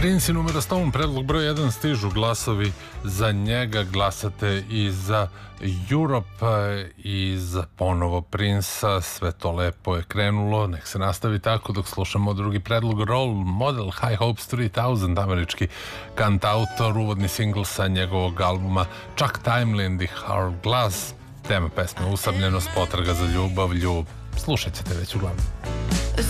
Prince i numero Stone, predlog broj 1, stižu glasovi za njega. Glasate i za Europe i za ponovo Prince-a. Sve to lepo je krenulo, nek se nastavi tako dok slušamo drugi predlog. Role Model, High Hopes 3000, američki kantautor, uvodni singl sa njegovog albuma Chuck Timely The Hourglass. Tema pesme Usamljenost, potraga za ljubavlju. Slušat ćete već uglavnom.